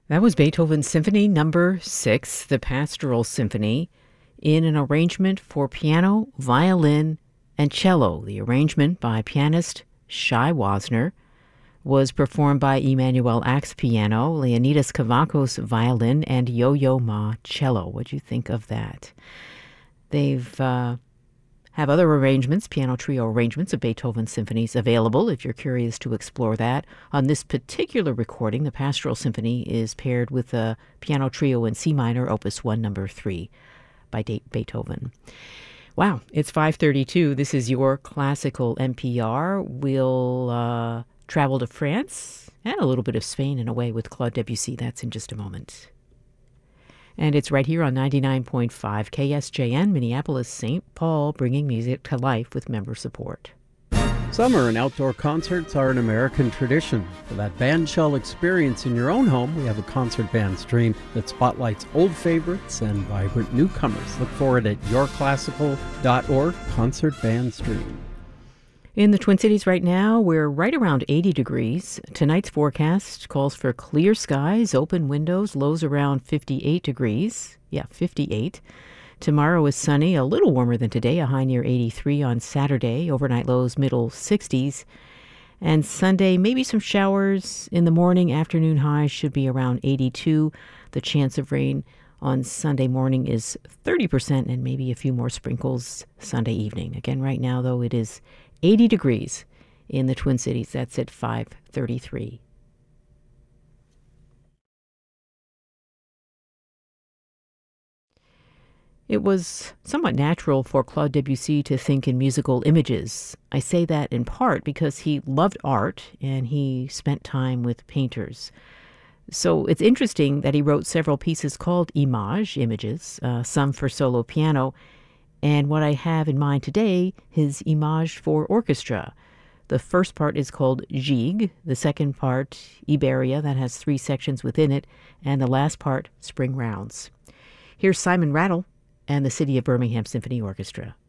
That was Beethoven's Symphony Number 6, the Pastoral Symphony, in an arrangement for piano, violin, and cello. The arrangement by pianist Shai Wasner was performed by Emanuel Axe piano, Leonidas Kavakos violin, and Yo-Yo Ma cello. What do you think of that? They've have other arrangements, piano trio arrangements of Beethoven's symphonies available if you're curious to explore that. On this particular recording, the Pastoral Symphony is paired with a piano trio in C minor, Opus 1, number 3 by Beethoven. Wow, it's 5:32. This is your Classical NPR. We'll travel to France and a little bit of Spain in a way with Claude Debussy. That's in just a moment. And it's right here on 99.5 KSJN, Minneapolis, St. Paul, bringing music to life with member support. Summer and outdoor concerts are an American tradition. For that bandshell experience in your own home, we have a concert band stream that spotlights old favorites and vibrant newcomers. Look for it at yourclassical.org, Concert Band Stream. In the Twin Cities right now, we're right around 80 degrees. Tonight's forecast calls for clear skies, open windows, lows around 58 degrees. Yeah, 58. Tomorrow is sunny, a little warmer than today, a high near 83 on Saturday. Overnight lows, middle 60s. And Sunday, maybe some showers in the morning. Afternoon highs should be around 82. The chance of rain on Sunday morning is 30% and maybe a few more sprinkles Sunday evening. Again, right now, though, it is 80 degrees in the Twin Cities. That's at 5:33. It was somewhat natural for Claude Debussy to think in musical images. I say that in part because he loved art and he spent time with painters. So it's interesting that he wrote several pieces called images, some for solo piano, and what I have in mind today is Image for orchestra. The first part is called Gigue, the second part, Iberia, that has 3 sections within it, and the last part, Spring Rounds. Here's Simon Rattle and the City of Birmingham Symphony Orchestra.